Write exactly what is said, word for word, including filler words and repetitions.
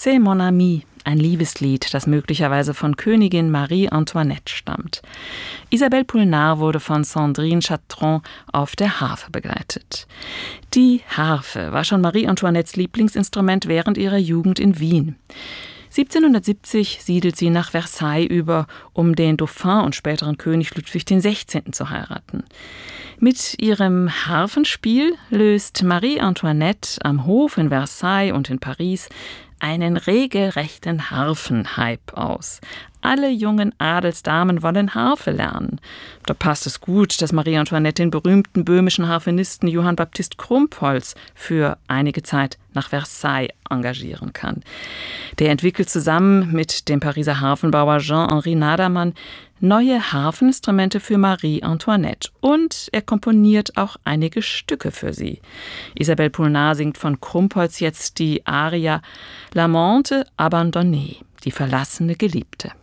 C'est mon ami, ein Liebeslied, das möglicherweise von Königin Marie Antoinette stammt. Isabelle Poulnard wurde von Sandrine Chatron auf der Harfe begleitet. Die Harfe war schon Marie Antoinettes Lieblingsinstrument während ihrer Jugend in Wien. siebzehnhundertsiebzig siedelt sie nach Versailles über, um den Dauphin und späteren König Ludwig der Sechzehnte. zu heiraten. Mit ihrem Harfenspiel löst Marie Antoinette am Hof in Versailles und in Paris einen regelrechten Harfenhype aus. Alle jungen Adelsdamen wollen Harfe lernen. Da passt es gut, dass Marie Antoinette den berühmten böhmischen Harfenisten Johann Baptist Krumpholz für einige Zeit nach Versailles engagieren kann. Der entwickelt zusammen mit dem Pariser Harfenbauer Jean-Henri Nadermann neue Harfeninstrumente für Marie Antoinette und er komponiert auch einige Stücke für sie. Isabelle Poulnard singt von Krumpholz jetzt die Aria L'amante abandonnée, die verlassene Geliebte.